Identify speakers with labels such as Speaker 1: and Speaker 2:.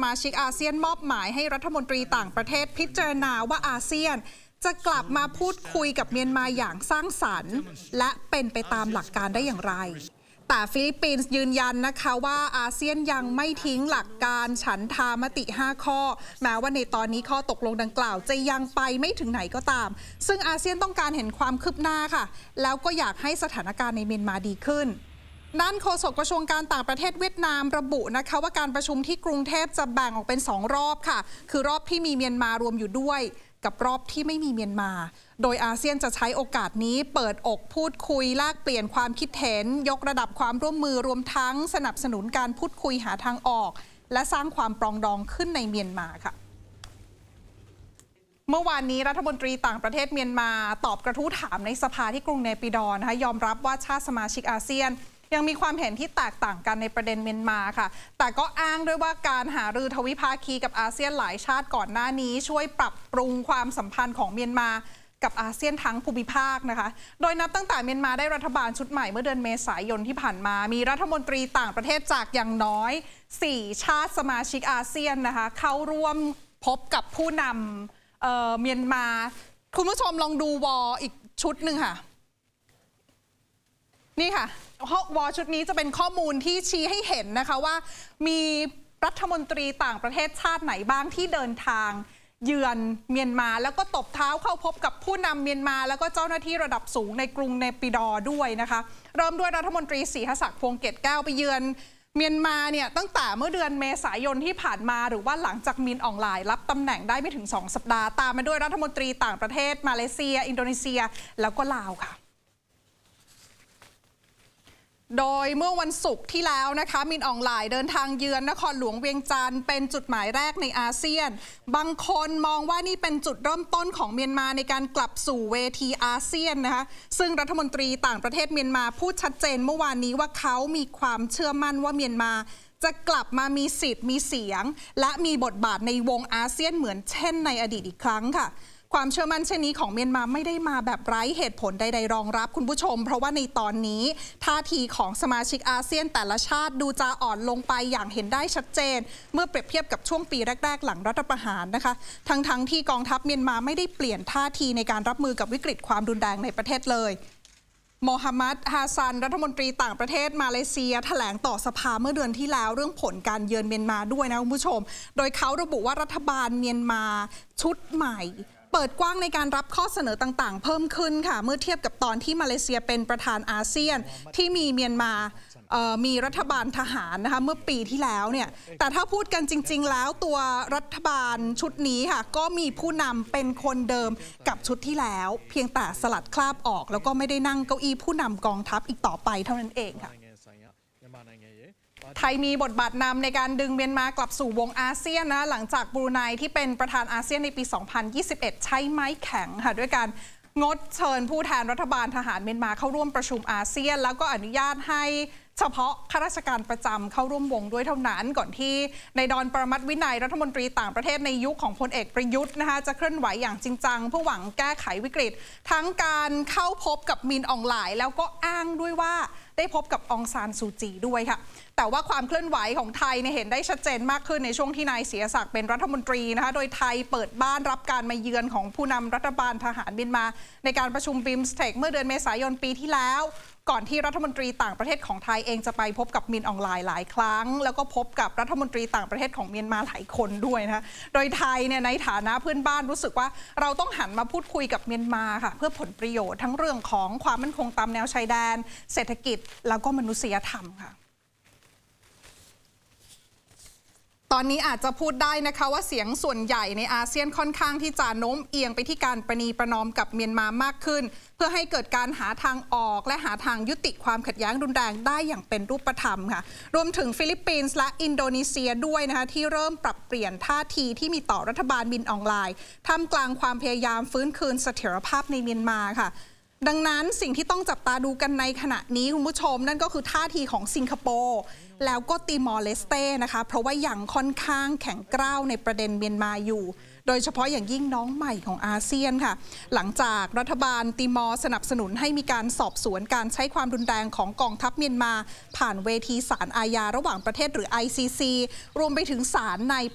Speaker 1: มาชิกอาเซียนมอบหมายให้รัฐมนตรีต่างประเทศพิจารณาว่าอาเซียนจะกลับมาพูดคุยกับเมียนมาอย่างสร้างสรรค์และเป็นไปตามหลักการได้อย่างไรแต่ฟิลิปปินส์ยืนยันนะคะว่าอาเซียนยังไม่ทิ้งหลักการฉันทามติ5ข้อแม้ว่าในตอนนี้ข้อตกลงดังกล่าวจะยังไปไม่ถึงไหนก็ตามซึ่งอาเซียนต้องการเห็นความคืบหน้าค่ะแล้วก็อยากให้สถานการณ์ในเมียนมาดีขึ้นด้านโฆษกกระทรวงการต่างประเทศเวียดนามระบุนะคะว่าการประชุมที่กรุงเทพจะแบ่งออกเป็น2รอบค่ะคือรอบที่มีเมียนมารวมอยู่ด้วยกับรอบที่ไม่มีเมียนมาโดยอาเซียนจะใช้โอกาสนี้เปิดอกพูดคุยแลกเปลี่ยนความคิดเห็นยกระดับความร่วมมือรวมทั้งสนับสนุนการพูดคุยหาทางออกและสร้างความปรองดองขึ้นในเมียนมาค่ะเมื่อวานนี้รัฐมนตรีต่างประเทศเมียนมาตอบกระทู้ถามในสภาที่กรุงเนปิดอร์นะคะยอมรับว่าชาติสมาชิกอาเซียนยังมีความเห็นที่แตกต่างกันในประเด็นเมียนมาค่ะแต่ก็อ้างด้วยว่าการหารือทวิภาคีกับอาเซียนหลายชาติก่อนหน้านี้ช่วยปรับปรุงความสัมพันธ์ของเมียนมากับอาเซียนทั้งภูมิภาคนะคะโดยนับตั้งแต่เมียนมาได้รัฐบาลชุดใหม่เมื่อเดือนเมษายนที่ผ่านมามีรัฐมนตรีต่างประเทศจากอย่างน้อย4ชาติสมาชิกอาเซียนนะคะเข้าร่วมพบกับผู้นำเมียนมาคุณผู้ชมลองดูวอลอีกชุดหนึ่งค่ะนี่ค่ะวอลชุดนี้จะเป็นข้อมูลที่ชี้ให้เห็นนะคะว่ามีรัฐมนตรีต่างประเทศชาติไหนบ้างที่เดินทางเยือนเมียนมาแล้วก็ตบเท้าเข้าพบกับผู้นำเมียนมาแล้วก็เจ้าหน้าที่ระดับสูงในกรุงเนปิดอร์ด้วยนะคะเริ่มด้วยรัฐมนตรีศรีหศักดิ์พวงเกตแก้วไปเยือนเมียนมาเนี่ยตั้งแต่เมื่อเดือนเมษายนที่ผ่านมาหรือว่าหลังจากมินอองหลายรับตำแหน่งได้ไม่ถึง2สัปดาห์ตามมาด้วยรัฐมนตรีต่างประเทศมาเลเซียอินโดนีเซียแล้วก็ลาวค่ะโดยเมื่อวันศุกร์ที่แล้วนะคะมินอองหลายเดินทางเยือนนครหลวงเวียงจันทร์เป็นจุดหมายแรกในอาเซียนบางคนมองว่านี่เป็นจุดเริ่มต้นของเมียนมาในการกลับสู่เวทีอาเซียนนะคะซึ่งรัฐมนตรีต่างประเทศเมียนมาพูดชัดเจนเมื่อวานนี้ว่าเขามีความเชื่อมั่นว่าเมียนมาจะกลับมามีสิทธิ์มีเสียงและมีบทบาทในวงอาเซียนเหมือนเช่นในอดีตอีกครั้งค่ะความเชื่อมั่นเช่นนี้ของเมียนมาไม่ได้มาแบบไร้เหตุผลใดๆรองรับคุณผู้ชมเพราะว่าในตอนนี้ท่าทีของสมาชิกอาเซียนแต่ละชาติดูจะอ่อนลงไปอย่างเห็นได้ชัดเจนเมื่อเปรียบเทียบกับช่วงปีแรกๆหลังรัฐประหารนะคะทั้งที่กองทัพเมียนมาไม่ได้เปลี่ยนท่าทีในการรับมือกับวิกฤตความรุนแรงในประเทศเลยโมฮัมหมัด ฮาซันรัฐมนตรีต่างประเทศมาเลเซียแถลงต่อสภาเมื่อเดือนที่แล้วเรื่องผลการเยือนเมียนมาด้วยนะคุณผู้ชมโดยเขาระบุว่ารัฐบาลเมียนมาชุดใหม่เปิดกว้างในการรับข้อเสนอต่างๆเพิ่มขึ้นค่ะเมื่อเทียบกับตอนที่มาเลเซียเป็นประธานอาเซียนที่มีเมียนมามีรัฐบาลทหารนะคะเมื่อปีที่แล้วเนี่ยแต่ถ้าพูดกันจริงๆแล้วตัวรัฐบาลชุดนี้ค่ะก็มีผู้นำเป็นคนเดิมกับชุดที่แล้วเพียงแต่สลัดคราบออกแล้วก็ไม่ได้นั่งเก้าอี้ผู้นำกองทัพอีกต่อไปเท่านั้นเองค่ะไทยมีบทบาทนำในการดึงเมียนมากลับสู่วงอาเซียนนะหลังจากบรูไนที่เป็นประธานอาเซียนในปี 2021 ใช้ไม้แข็งค่ะด้วยการงดเชิญผู้แทนรัฐบาลทหารเมียนมาเข้าร่วมประชุมอาเซียนแล้วก็อนุญาตให้เฉพาะข้าราชการประจำเข้าร่วมวงด้วยเท่านั้นก่อนที่นายดอนปรมัตถ์วินัยรัฐมนตรีต่างประเทศในยุคของพลเอกประยุทธ์นะคะจะเคลื่อนไหวอย่างจริงจังเพื่อหวังแก้ไขวิกฤตทั้งการเข้าพบกับมินอองหลายแล้วก็อ้างด้วยว่าได้พบกับองซานซูจีด้วยค่ะแต่ว่าความเคลื่อนไหวของไทยเห็นได้ชัดเจนมากขึ้นในช่วงที่นายศรีศักดิ์เป็นรัฐมนตรีนะคะโดยไทยเปิดบ้านรับการมาเยือนของผู้นำรัฐบาลทหารเมียนมาในการประชุมบิมสเทคเมื่อเดือนเมษายนปีที่แล้วก่อนที่รัฐมนตรีต่างประเทศของไทยเองจะไปพบกับมินอองหลายหลายครั้งแล้วก็พบกับรัฐมนตรีต่างประเทศของเมียนมาหลายคนด้วยนะคะโดยไทยในฐานะเพื่อนบ้านรู้สึกว่าเราต้องหันมาพูดคุยกับเมียนมาค่ะเพื่อผลประโยชน์ทั้งเรื่องของความมั่นคงตามแนวชายแดนเศรษฐกิจแล้วก็มนุษยธรรมค่ะตอนนี้อาจจะพูดได้นะคะว่าเสียงส่วนใหญ่ในอาเซียนค่อนข้างที่จะโน้มเอียงไปที่การประนีประนอมกับเมียนมามากขึ้นเพื่อให้เกิดการหาทางออกและหาทางยุติความขัดแย้งรุนแรงได้อย่างเป็นรูปธรรมค่ะรวมถึงฟิลิปปินส์และอินโดนีเซียด้วยนะคะที่เริ่มปรับเปลี่ยนท่าทีที่มีต่อรัฐบาลมินอองหลายท่ามกลางความพยายามฟื้นคืนเสถียรภาพในเมียนมาค่ะดังนั้นสิ่งที่ต้องจับตาดูกันในขณะนี้คุณผู้ชมนั่นก็คือท่าทีของสิงคโปร์แล้วก็ติมอร์เลสเต้นะคะเพราะว่ายังค่อนข้างแข็งกร้าวในประเด็นเมียนมาอยู่โดยเฉพาะอย่างยิ่งน้องใหม่ของอาเซียนค่ะหลังจากรัฐบาลติมอร์สนับสนุนให้มีการสอบสวนการใช้ความรุนแรงของกองทัพเมียนมาผ่านเวทีศาลอาญาระหว่างประเทศหรือ ICC รวมไปถึงศาลใน